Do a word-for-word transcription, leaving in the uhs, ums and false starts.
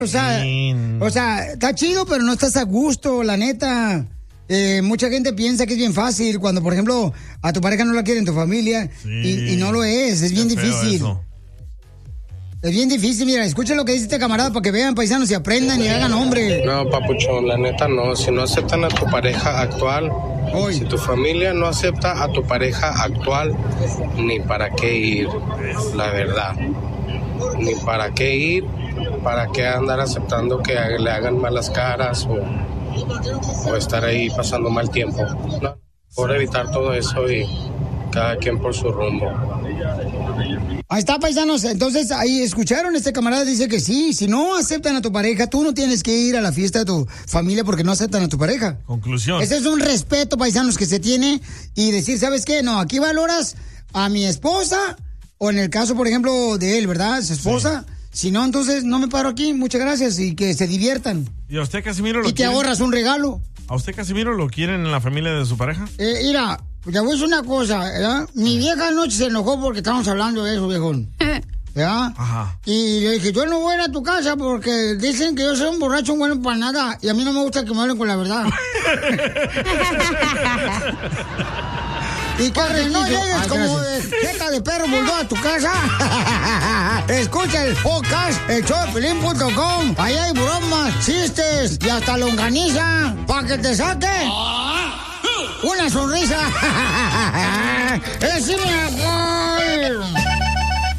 O sea, o sea, está chido, pero no estás a gusto, la neta. Eh, mucha gente piensa que es bien fácil cuando, por ejemplo, a tu pareja no la quiere en tu familia sí, y, y no lo es, es bien difícil. Eso. Es bien difícil, mira, escuchen lo que dice este camarada para que vean, paisanos, y aprendan y hagan hombre. No, papuchón, la neta no, si no aceptan a tu pareja actual, Hoy. si tu familia no acepta a tu pareja actual, ni para qué ir, la verdad. Ni para qué ir, para qué andar aceptando que le hagan malas caras o... o estar ahí pasando mal tiempo. No, por evitar todo eso y cada quien por su rumbo. Ahí está, paisanos. Entonces, ahí escucharon, este camarada dice que sí, si no aceptan a tu pareja, tú no tienes que ir a la fiesta de tu familia porque no aceptan a tu pareja. Conclusión. Ese es un respeto, paisanos, que se tiene y decir, ¿sabes qué? No, aquí valoras a mi esposa o en el caso, por ejemplo, de él, ¿verdad? Su esposa. Sí. Si no, entonces no me paro aquí. Muchas gracias y que se diviertan. ¿Y a usted, Casimiro, lo Y te quieren? ahorras un regalo. ¿A usted, Casimiro, lo quieren en la familia de su pareja? Eh, mira, te voy a decir una cosa, ¿verdad? Mi vieja anoche se enojó porque estábamos hablando de eso, viejón. ¿Verdad? Ajá. Y le dije, yo no voy a ir a tu casa porque dicen que yo soy un borracho bueno para nada y a mí no me gusta que me hablen con la verdad. Y que no llegues como de jeta de perro bulldog a tu casa. Escucha el podcast, el show de Piolín punto com. Ahí hay bromas, chistes y hasta longaniza para que te saque una sonrisa. ¡Es mi amor!